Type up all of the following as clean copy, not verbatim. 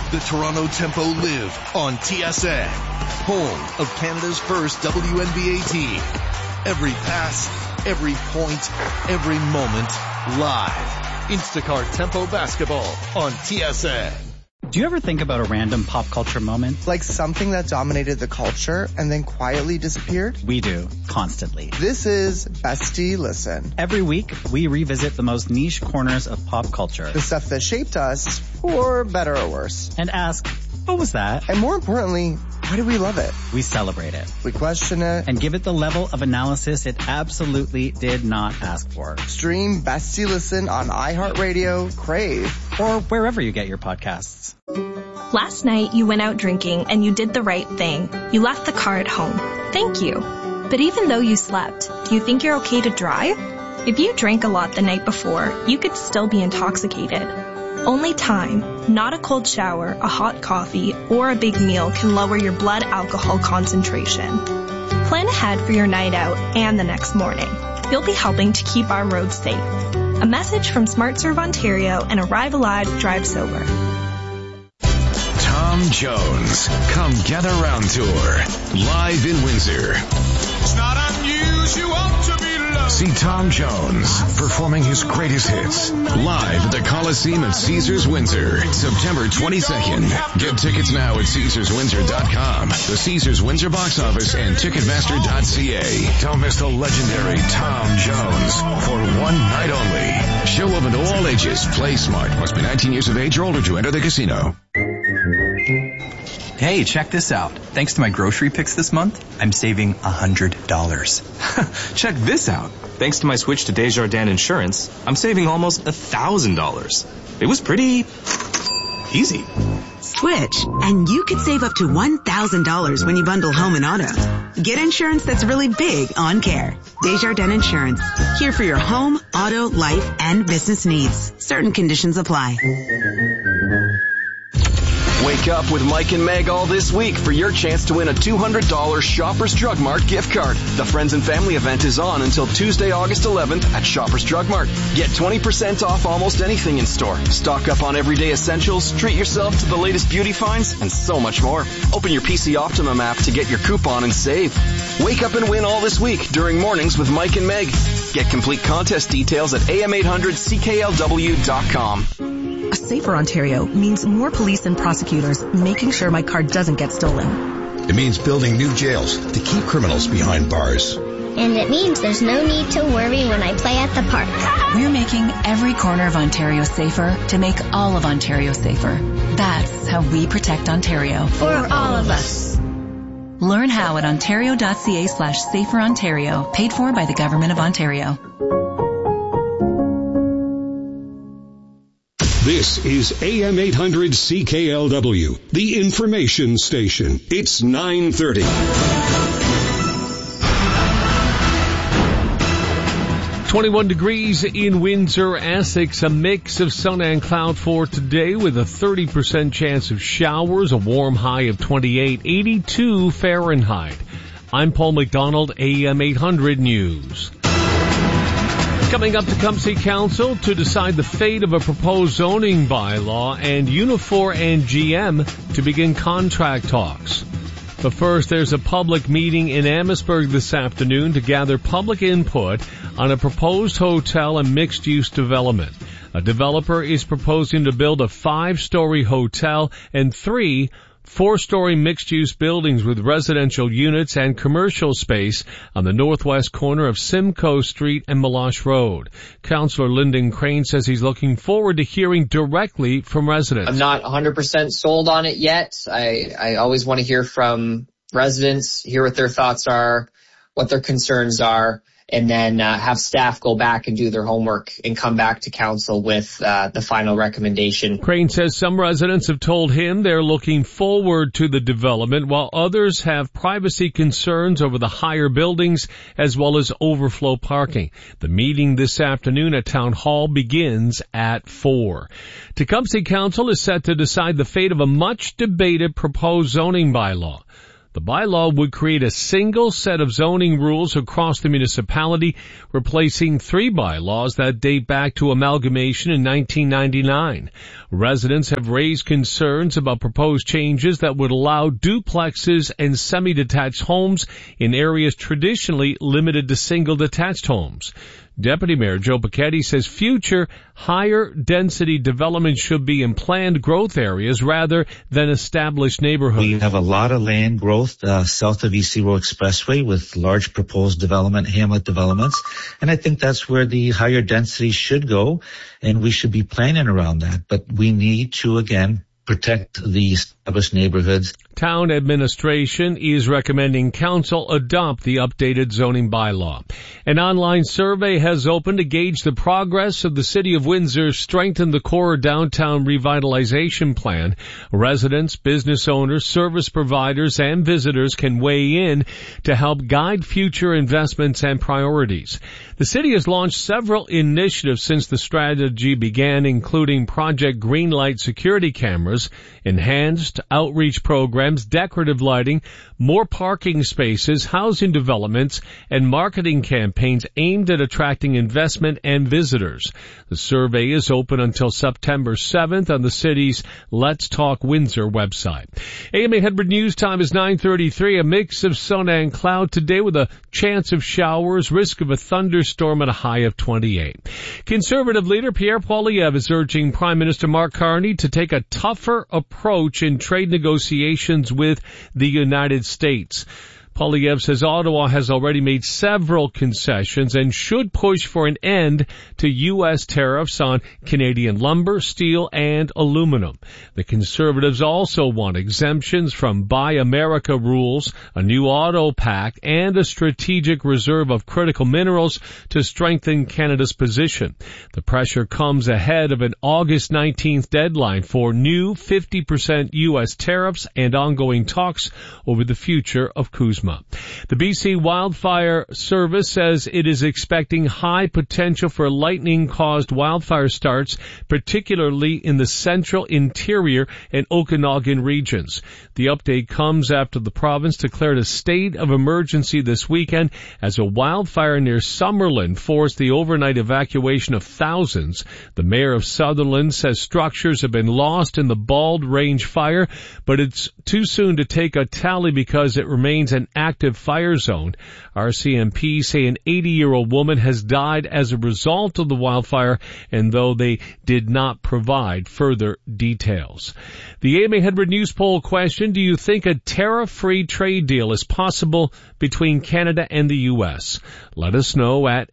The Toronto Tempo live on TSN, home of Canada's first WNBA team. Every pass, every point, every moment, live. Instacart Tempo Basketball on TSN. Do you ever think about a random pop culture moment? Like something that dominated the culture and then quietly disappeared? We do, constantly. This is Bestie Listen. Every week, we revisit the most niche corners of pop culture. The stuff that shaped us, for better or worse. And ask, what was that? And more importantly, why do we love it? We celebrate it. We question it. And give it the level of analysis it absolutely did not ask for. Stream Bestie Listen on iHeartRadio, Crave, or wherever you get your podcasts. Last night, you went out drinking and you did the right thing. You left the car at home. Thank you. But even though you slept, do you think you're okay to drive? If you drank a lot the night before, you could still be intoxicated. Only time, not a cold shower, a hot coffee, or a big meal can lower your blood alcohol concentration. Plan ahead for your night out and the next morning. You'll be helping to keep our roads safe. A message from SmartServe Ontario and Arrive Alive, Drive Sober. Tom Jones, Come Gather Round Tour, live in Windsor. It's not unusual to be loved. See Tom Jones performing his greatest hits live at the Coliseum at Caesars Windsor, September 22nd. Get tickets now at CaesarsWindsor.com, the Caesars Windsor box office, and Ticketmaster.ca. Don't miss the legendary Tom Jones for one night only. Show open to all ages. Play smart. Must be 19 years of age or older to enter the casino. Hey, check this out. Thanks to my grocery picks this month, I'm saving $100. Check this out. Thanks to my switch to Desjardins Insurance, I'm saving almost $1,000. It was pretty easy. Switch, and you could save up to $1,000 when you bundle home and auto. Get insurance that's really big on care. Desjardins Insurance. Here for your home, auto, life, and business needs. Certain conditions apply. Wake up with Mike and Meg all this week for your chance to win a $200 Shoppers Drug Mart gift card. The Friends and Family event is on until Tuesday, August 11th at Shoppers Drug Mart. Get 20% off almost anything in store. Stock up on everyday essentials, treat yourself to the latest beauty finds, and so much more. Open your PC Optimum app to get your coupon and save. Wake up and win all this week during Mornings with Mike and Meg. Get complete contest details at am800cklw.com. A safer Ontario means more police and prosecutors making sure my car doesn't get stolen. It means building new jails to keep criminals behind bars. And it means there's no need to worry when I play at the park. We're making every corner of Ontario safer to make all of Ontario safer. That's how we protect Ontario. For all of us. Learn how at ontario.ca/saferontario, paid for by the Government of Ontario. This is AM 800 CKLW, the information station. It's 9:30. .21 degrees in Windsor, Essex, a mix of sun and cloud for today with a 30% chance of showers, a warm high of 28, 82 Fahrenheit. I'm Paul McDonald, AM 800 News. Coming up, Tecumseh Council to decide the fate of a proposed zoning bylaw and Unifor and GM to begin contract talks. But first, there's a public meeting in Amherstburg this afternoon to gather public input on a proposed hotel and mixed-use development. A developer is proposing to build a 5-story hotel and 3 4-story mixed-use buildings with residential units and commercial space on the northwest corner of Simcoe Street and Meloche Road. Councillor Lyndon Crane says he's looking forward to hearing directly from residents. I'm not 100% sold on it yet. I always want to hear from residents, hear what their thoughts are, what their concerns are, and then have staff go back and do their homework and come back to council with the final recommendation. Crane says some residents have told him they're looking forward to the development, while others have privacy concerns over the higher buildings as well as overflow parking. The meeting this afternoon at Town Hall begins at 4. Tecumseh Council is set to decide the fate of a much-debated proposed zoning bylaw. The bylaw would create a single set of zoning rules across the municipality, replacing 3 bylaws that date back to amalgamation in 1999. Residents have raised concerns about proposed changes that would allow duplexes and semi-detached homes in areas traditionally limited to single detached homes. Deputy Mayor Joe Pacetti says future higher density development should be in planned growth areas rather than established neighborhoods. We have a lot of land growth south of East Zero Expressway with large proposed development, hamlet developments, and I think that's where the higher density should go, and we should be planning around that. But we need to, again, protect the established neighborhoods. Town administration is recommending council adopt the updated zoning bylaw. An online survey has opened to gauge the progress of the City of Windsor's Strengthen the Core Downtown Revitalization Plan. Residents, business owners, service providers, and visitors can weigh in to help guide future investments and priorities. The city has launched several initiatives since the strategy began, including Project Greenlight security cameras, enhanced outreach programs, decorative lighting, more parking spaces, housing developments, and marketing campaigns aimed at attracting investment and visitors. The survey is open until September 7th on the city's Let's Talk Windsor website. AM 800 News Time is 9:33. A mix of sun and cloud today with a chance of showers, risk of a thunderstorm at a high of 28. Conservative leader Pierre Poilievre is urging Prime Minister Mark Carney to take a tougher approach in trade negotiations with the United States. Poilievre says Ottawa has already made several concessions and should push for an end to U.S. tariffs on Canadian lumber, steel, and aluminum. The Conservatives also want exemptions from Buy America rules, a new auto pact, and a strategic reserve of critical minerals to strengthen Canada's position. The pressure comes ahead of an August 19th deadline for new 50% U.S. tariffs and ongoing talks over the future of CUSMA. The BC Wildfire Service says it is expecting high potential for lightning-caused wildfire starts, particularly in the central, interior, and Okanagan regions. The update comes after the province declared a state of emergency this weekend as a wildfire near Summerlin forced the overnight evacuation of thousands. The mayor of Sutherland says structures have been lost in the Bald Range fire, but it's too soon to take a tally because it remains an active fire zone. RCMP say an 80-year-old woman has died as a result of the wildfire, and though they did not provide further details. The AM 800 News poll question: do you think a tariff-free trade deal is possible between Canada and the U.S.? Let us know at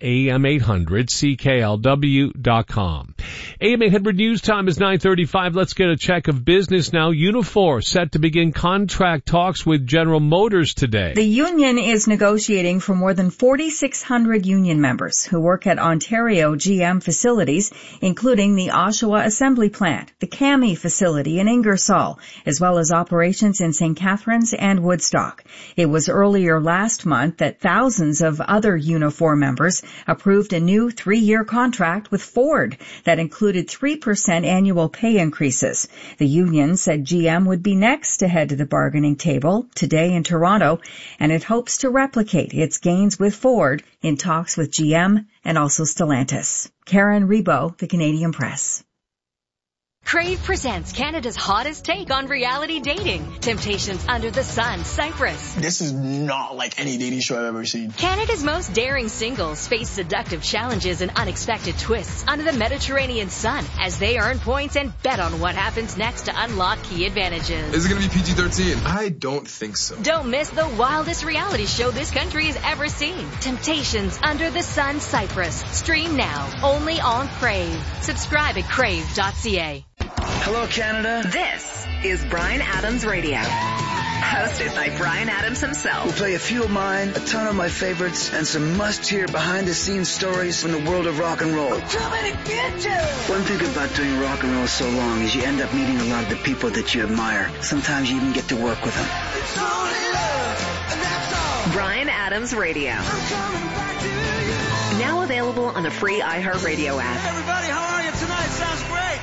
am800CKLW.com. AM 800 News Time is 9:35. Let's get a check of business now. Unifor set to begin contract talks with General Motors today. The union is negotiating for more than 4,600 union members who work at Ontario GM facilities, including the Oshawa Assembly Plant, the CAMI facility in Ingersoll, as well as operations in St. Catharines and Woodstock. It was earlier last month that thousands of other Unifor members approved a new 3-year contract with Ford that included 3% annual pay increases. The union said GM would be next to head to the bargaining table today in Toronto, and it hopes to replicate its gains with Ford in talks with GM and also Stellantis. Karen Rebo, The Canadian Press. Crave presents Canada's hottest take on reality dating. Temptations Under the Sun, Cyprus. This is not like any dating show I've ever seen. Canada's most daring singles face seductive challenges and unexpected twists under the Mediterranean sun as they earn points and bet on what happens next to unlock key advantages. Is it going to be PG-13? I don't think so. Don't miss the wildest reality show this country has ever seen. Temptations Under the Sun, Cyprus. Stream now, only on Crave. Subscribe at crave.ca. Hello, Canada. This is Bryan Adams Radio. Hosted by Bryan Adams himself. We'll play a few of mine, a ton of my favorites, and some must-hear behind-the-scenes stories from the world of rock and roll. I'm coming to get you! One thing about doing rock and roll so long is you end up meeting a lot of the people that you admire. Sometimes you even get to work with them. It's only love, and that's all. Bryan Adams Radio. I'm coming back to you. Now available on the free iHeartRadio app. Hey, everybody, how are you tonight? Sounds great.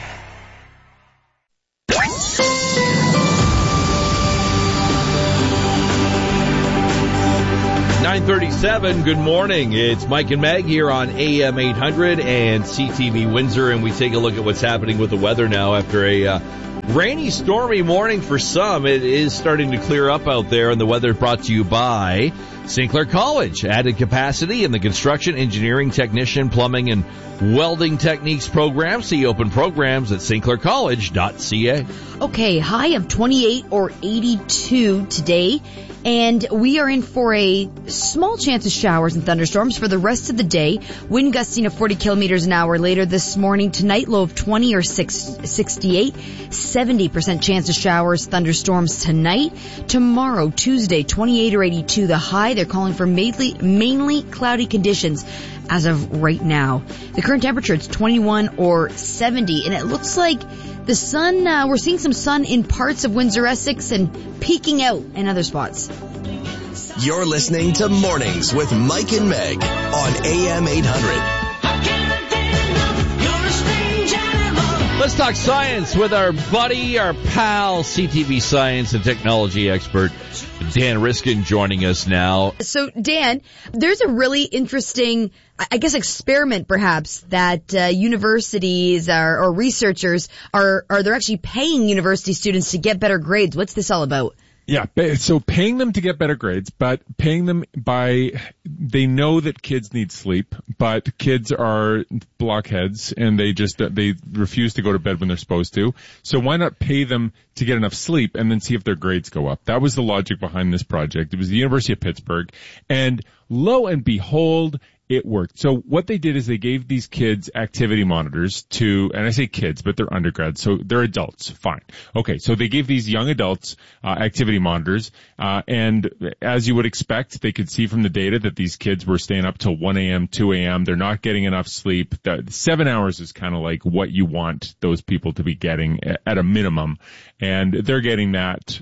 9:37, good morning. It's Mike and Meg here on AM 800 and CTV Windsor, and we take a look at what's happening with the weather now after a rainy, stormy morning for some. It is starting to clear up out there, and the weather brought to you by St. Clair College. Added capacity in the construction, engineering, technician, plumbing, and welding techniques programs. See open programs at stclaircollege.ca. Okay, high of 28 or 82 today. And we are in for a small chance of showers and thunderstorms for the rest of the day. Wind gusting of 40 kilometers an hour later this morning. Tonight, low of 20 or 68. 70% chance of showers, thunderstorms tonight. Tomorrow, Tuesday, 28 or 82 the high. They're calling for mainly cloudy conditions as of right now. The current temperature is 21 or 70. And it looks like the sun, we're seeing some sun in parts of Windsor, Essex, and peeking out in other spots. You're listening to Mornings with Mike and Meg on AM 800. Let's talk science with our buddy, our pal, CTV science and technology expert, Dan Riskin, joining us now. So, Dan, there's a really interesting, I guess, experiment perhaps that universities or researchers they're actually paying university students to get better grades. What's this all about? Yeah, so paying them to get better grades, but paying them they know that kids need sleep, but kids are blockheads and they refuse to go to bed when they're supposed to. So why not pay them to get enough sleep and then see if their grades go up? That was the logic behind this project. It was the University of Pittsburgh, and lo and behold, it worked. So what they did is they gave these kids activity monitors and I say kids, but they're undergrads, so they're adults. Fine. Okay, so they gave these young adults activity monitors, and as you would expect, they could see from the data that these kids were staying up till 1 a.m., 2 a.m. They're not getting enough sleep. 7 hours is kind of like what you want those people to be getting at a minimum, and they're getting that.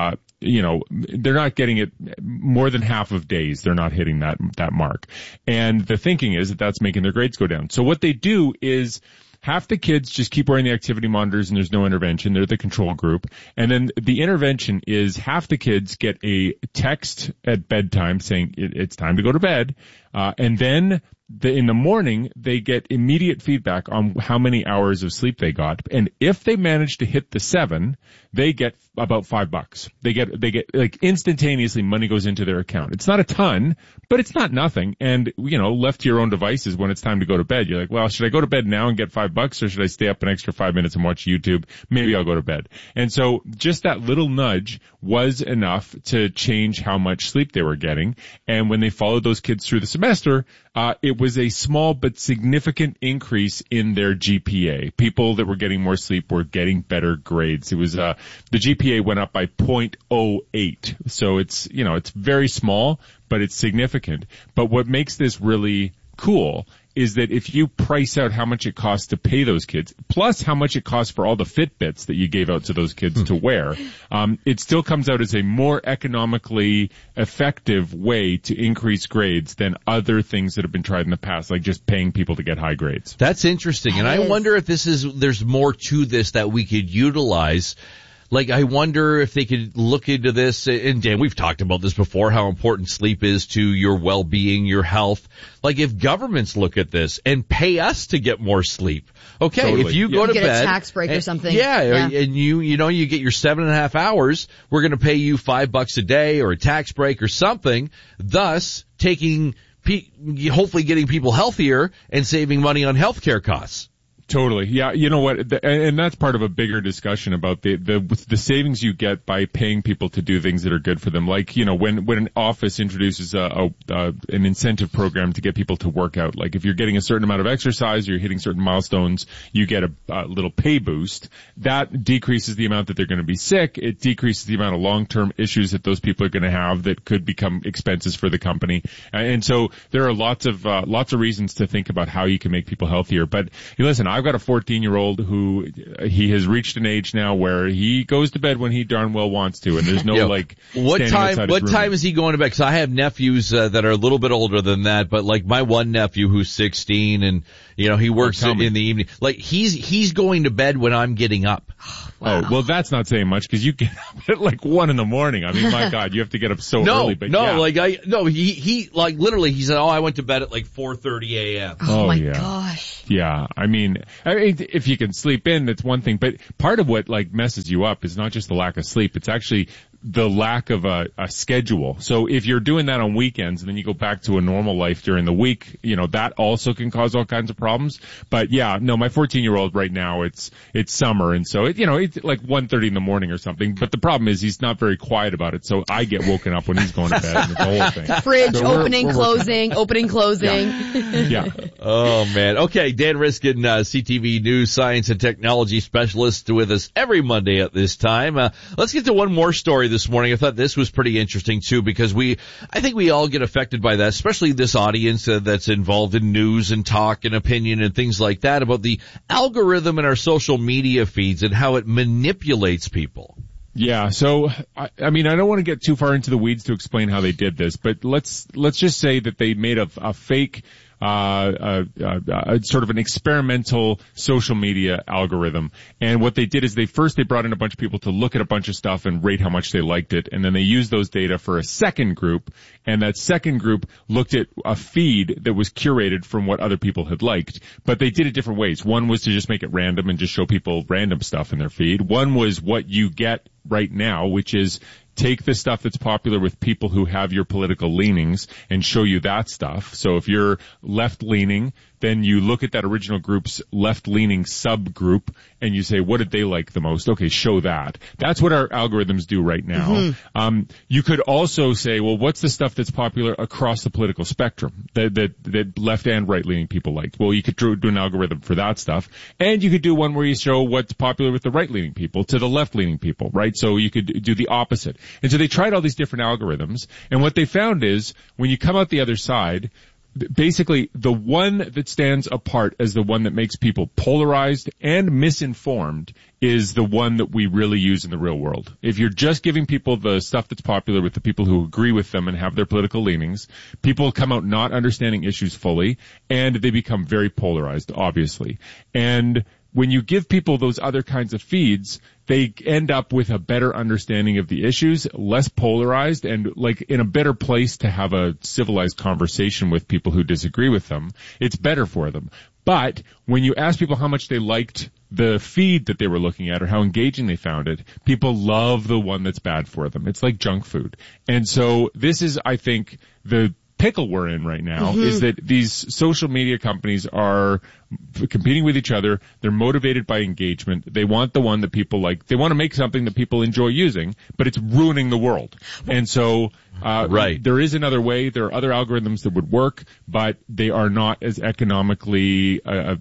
They're not getting it more than half of days. They're not hitting that mark. And the thinking is that that's making their grades go down. So what they do is half the kids just keep wearing the activity monitors and there's no intervention. They're the control group. And then the intervention is half the kids get a text at bedtime saying it's time to go to bed. And then in the morning, they get immediate feedback on how many hours of sleep they got. And if they manage to hit the 7, they get about $5. They get like instantaneously money goes into their account. It's not a ton, but it's not nothing. And, left to your own devices when it's time to go to bed, you're like, well, should I go to bed now and get $5 or should I stay up an extra 5 minutes and watch YouTube? Maybe I'll go to bed. And so just that little nudge was enough to change how much sleep they were getting. And when they followed those kids through the semester, it was a small but significant increase in their GPA. People that were getting more sleep were getting better grades. It was, the GPA went up by 0.08. So it's very small, but it's significant. But what makes this really cool is that if you price out how much it costs to pay those kids, plus how much it costs for all the Fitbits that you gave out to those kids to wear, it still comes out as a more economically effective way to increase grades than other things that have been tried in the past, like just paying people to get high grades. That's interesting. And I wonder if there's more to this that we could utilize. Like, I wonder if they could look into this, and Dan, we've talked about this before, how important sleep is to your well-being, your health. Like, if governments look at this and pay us to get more sleep. Okay, totally. If you go to bed. Get a tax break or something. Yeah, and you get your 7.5 hours, we're gonna pay you $5 a day or a tax break or something, thus hopefully getting people healthier and saving money on healthcare costs. Totally. Yeah. You know what? And that's part of a bigger discussion about the savings you get by paying people to do things that are good for them. Like, when an office introduces an incentive program to get people to work out, like if you're getting a certain amount of exercise, you're hitting certain milestones, you get a little pay boost. That decreases the amount that they're going to be sick. It decreases the amount of long-term issues that those people are going to have that could become expenses for the company. And so there are lots of reasons to think about how you can make people healthier. But listen, I've got a 14-year-old who he has reached an age now where he goes to bed when he darn well wants to, and there's no what time is he going to bed? Because I have nephews that are a little bit older than that, but like my one nephew who's 16 and he works in the evening. Like he's going to bed when I'm getting up. Wow. Oh, well, that's not saying much because you get up at like 1 a.m. I mean, my God, you have to get up so early. But he literally, he said, I went to bed at like 4:30 a.m. Oh my gosh. Yeah. I mean, if you can sleep in, that's one thing. But part of what like messes you up is not just the lack of sleep. It's actually the lack of a schedule. So if you're doing that on weekends and then you go back to a normal life during the week, that also can cause all kinds of problems. But yeah, no, my 14-year-old right now, it's summer. And so it's like 1:30 in the morning or something. But the problem is he's not very quiet about it. So I get woken up when he's going to bed and it's the whole thing. Fridge, so opening, closing. Yeah. Oh man. Okay. Dan Riskin, CTV News Science and Technology Specialist with us every Monday at this time. Let's get to one more story this morning. I thought this was pretty interesting too, because I think we all get affected by that, especially this audience that's involved in news and talk and opinion and things like that, about the algorithm in our social media feeds and how it manipulates people. Yeah, so, I mean, I don't want to get too far into the weeds to explain how they did this, but let's just say that they made a fake, sort of an experimental social media algorithm. And what they did is they brought in a bunch of people to look at a bunch of stuff and rate how much they liked it. And then they used those data for a second group. And that second group looked at a feed that was curated from what other people had liked. But they did it different ways. One was to just make it random and just show people random stuff in their feed. One was what you get right now, which is take the stuff that's popular with people who have your political leanings and show you that stuff. So if you're left-leaning, then you look at that original group's left-leaning subgroup and you say, what did they like the most? Okay, show that. That's what our algorithms do right now. Mm-hmm. You could also say, well, what's the stuff that's popular across the political spectrum that left and right-leaning people liked? Well, you could do an algorithm for that stuff. And you could do one where you show what's popular with the right-leaning people to the left-leaning people, right? So you could do the opposite. And so they tried all these different algorithms. And what they found is when you come out the other side, basically the one that stands apart as the one that makes people polarized and misinformed is the one that we really use in the real world. If you're just giving people the stuff that's popular with the people who agree with them and have their political leanings, people come out not understanding issues fully, and they become very polarized, obviously. And when you give people those other kinds of feeds, they end up with a better understanding of the issues, less polarized, and like in a better place to have a civilized conversation with people who disagree with them. It's better for them. But when you ask people how much they liked the feed that they were looking at or how engaging they found it, people love the one that's bad for them. It's like junk food. And so this is, I think, the pickle we're in right now is that these social media companies are competing with each other. They're motivated by engagement. They want the one that people like. They want to make something that people enjoy using, but it's ruining the world. And so, there is another way. There are other algorithms that would work, but they are not as economically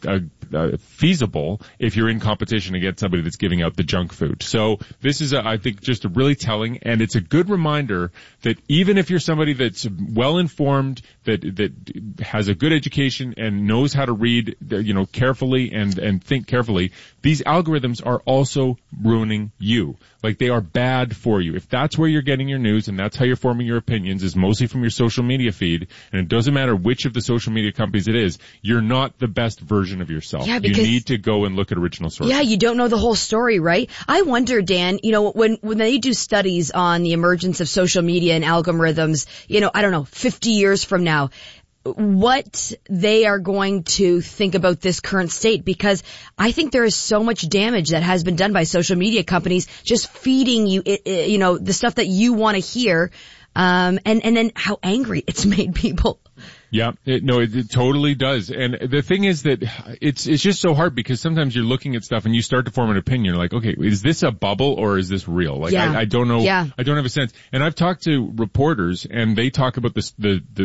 feasible if you're in competition against somebody that's giving out the junk food. So this is, I think, just a really telling, and it's a good reminder that even if you're somebody that's well informed, that has a good education and knows how to read, carefully and think carefully, these algorithms are also ruining you. Like, they are bad for you. If that's where you're getting your news and that's how you're forming your opinions, is mostly from your social media feed, and it doesn't matter which of the social media companies it is, you're not the best version of yourself. Yeah, because you need to go and look at original sources. Yeah, you don't know the whole story, right? I wonder, Dan, when they do studies on the emergence of social media and algorithms, 50 years from now, what they are going to think about this current state, because I think there is so much damage that has been done by social media companies just feeding you, the stuff that you want to hear, and then how angry it's made people. Yeah, it totally does. And the thing is that it's just so hard because sometimes you're looking at stuff and you start to form an opinion. You're like, okay, is this a bubble or is this real? Like, yeah. I don't know. Yeah. I don't have a sense. And I've talked to reporters and they talk about this,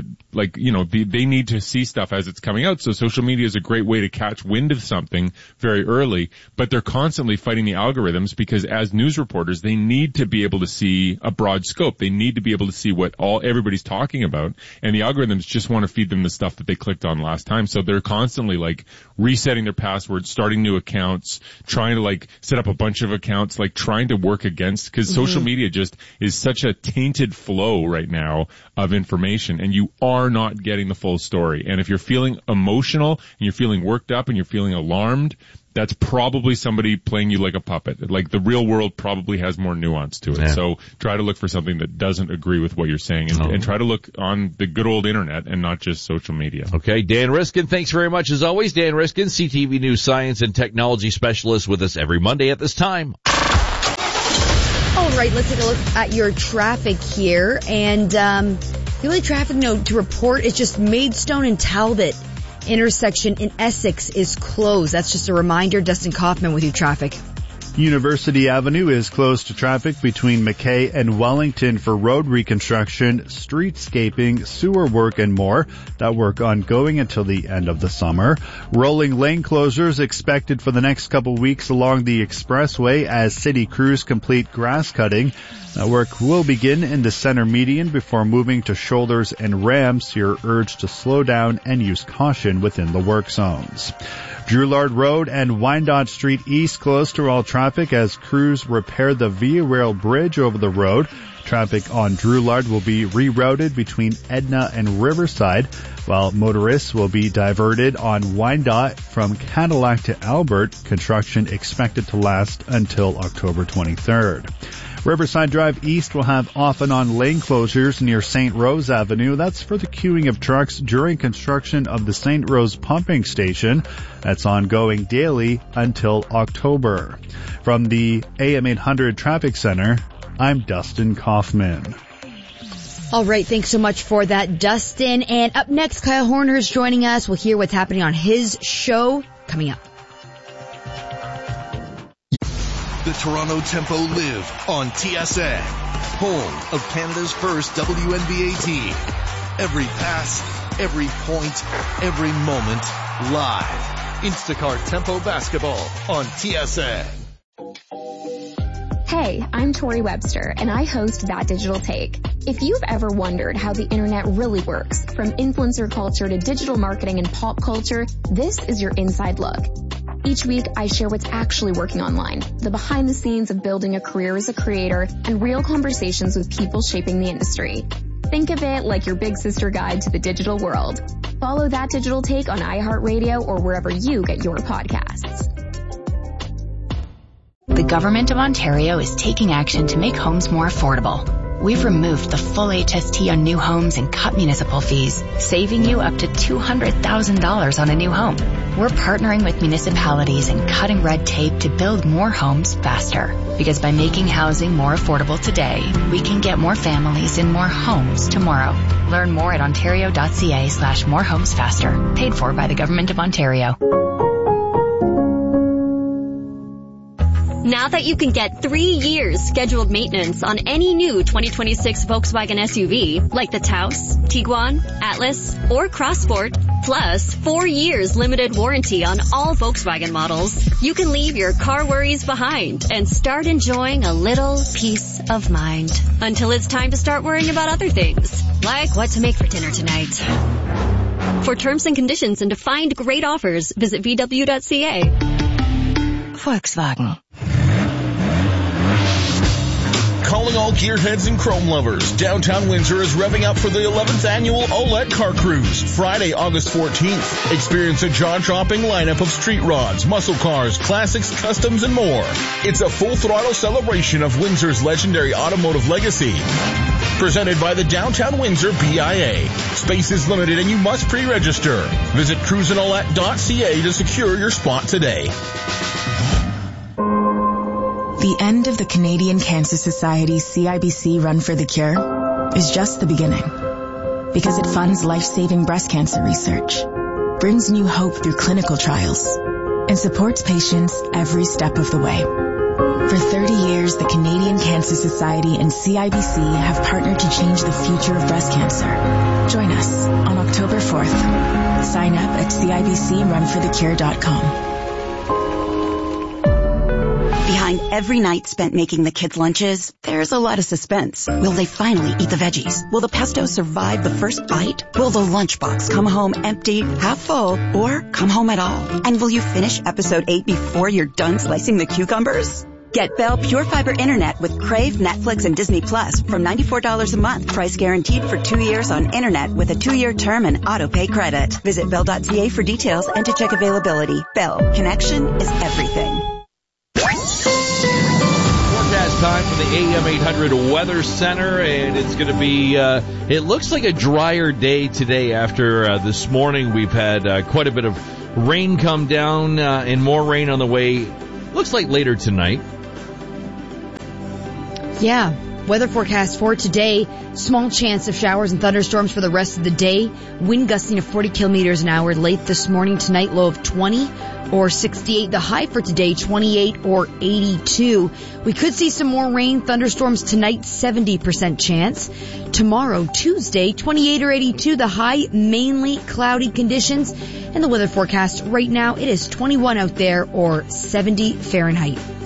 they need to see stuff as it's coming out. So social media is a great way to catch wind of something very early, but they're constantly fighting the algorithms because as news reporters, they need to be able to see a broad scope. They need to be able to see what everybody's talking about. And the algorithms just want to feed them the stuff that they clicked on last time. So they're constantly like resetting their passwords, starting new accounts, trying to like set up a bunch of accounts, like trying to work against, because social media just is such a tainted flow right now of information and you are not getting the full story. And if you're feeling emotional and you're feeling worked up and you're feeling alarmed, that's probably somebody playing you like a puppet. Like the real world probably has more nuance to it. Yeah. So try to look for something that doesn't agree with what you're saying, and try to look on the good old internet and not just social media. Okay, Dan Riskin, thanks very much as always. Dan Riskin, CTV News science and technology specialist, with us every Monday at this time. All right, let's take a look at your traffic here. And the only traffic note to report is just Maidstone and Talbot intersection in Essex is closed. That's just a reminder. Dustin Kaufman with you, traffic. University Avenue is closed to traffic between McKay and Wellington for road reconstruction, streetscaping, sewer work, and more. That work ongoing until the end of the summer. Rolling lane closures expected for the next couple weeks along the expressway as city crews complete grass cutting. That work will begin in the center median before moving to shoulders and ramps. You're urged to slow down and use caution within the work zones. Drouillard Road and Wyandotte Street East closed to all traffic as crews repair the Via Rail Bridge over the road. Traffic on Drouillard will be rerouted between Edna and Riverside, while motorists will be diverted on Wyandotte from Cadillac to Albert. Construction expected to last until October 23rd. Riverside Drive East will have off and on lane closures near St. Rose Avenue. That's for the queuing of trucks during construction of the St. Rose pumping station. That's ongoing daily until October. From the AM 800 Traffic Center, I'm Dustin Kaufman. All right, thanks so much for that, Dustin. And up next, Kyle Horner is joining us. We'll hear what's happening on his show coming up. The Toronto Tempo live on TSN, home of Canada's first WNBA team. Every pass, every point, every moment, live. Instacart Tempo Basketball on TSN. Hey, I'm Tori Webster, and I host That Digital Take. If you've ever wondered how the internet really works, from influencer culture to digital marketing and pop culture, this is your inside look. Each week, I share what's actually working online, the behind the scenes of building a career as a creator, and real conversations with people shaping the industry. Think of it like your big sister guide to the digital world. Follow That Digital Take on iHeartRadio or wherever you get your podcasts. The Government of Ontario is taking action to make homes more affordable. We've removed the full HST on new homes and cut municipal fees, saving you up to $200,000 on a new home. We're partnering with municipalities and cutting red tape to build more homes faster. Because by making housing more affordable today, we can get more families in more homes tomorrow. Learn more at ontario.ca/morehomesfaster. Paid for by the Government of Ontario. Now that you can get 3 years scheduled maintenance on any new 2026 Volkswagen SUV, like the Taos, Tiguan, Atlas, or Crossport, plus 4 years limited warranty on all Volkswagen models, you can leave your car worries behind and start enjoying a little peace of mind. Until it's time to start worrying about other things, like what to make for dinner tonight. For terms and conditions and to find great offers, visit VW.ca. Volkswagen. Calling all gearheads and chrome lovers. Downtown Windsor is revving up for the 11th annual OLED Car Cruise, Friday, August 14th. Experience a jaw-dropping lineup of street rods, muscle cars, classics, customs, and more. It's a full-throttle celebration of Windsor's legendary automotive legacy. Presented by the Downtown Windsor BIA. Space is limited and you must pre-register. Visit cruiseandolette.ca to secure your spot today. The end of the Canadian Cancer Society's CIBC Run for the Cure is just the beginning. Because it funds life-saving breast cancer research, brings new hope through clinical trials, and supports patients every step of the way. For 30 years, the Canadian Cancer Society and CIBC have partnered to change the future of breast cancer. Join us on October 4th. Sign up at CIBCRunforthecure.com. Behind every night spent making the kids' lunches, there's a lot of suspense. Will they finally eat the veggies? Will the pesto survive the first bite? Will the lunchbox come home empty, half full, or come home at all? And will you finish episode 8 before you're done slicing the cucumbers? Get Bell Pure Fiber Internet with Crave, Netflix, and Disney Plus from $94 a month. Price guaranteed for 2 years on Internet with a 2-year term and auto-pay credit. Visit Bell.ca for details and to check availability. Bell. Connection is everything. Forecast time for the AM 800 Weather Center, and it's going to be, it looks like a drier day today after this morning. We've had quite a bit of rain come down and more rain on the way. Looks like later tonight. Yeah. Weather forecast for today, small chance of showers and thunderstorms for the rest of the day. Wind gusting to 40 kilometers an hour late this morning. Tonight, low of 20 or 68. The high for today, 28 or 82. We could see some more rain, thunderstorms tonight, 70% chance. Tomorrow, Tuesday, 28 or 82. The high, mainly cloudy conditions. And the weather forecast right now, it is 21 out there or 70 Fahrenheit.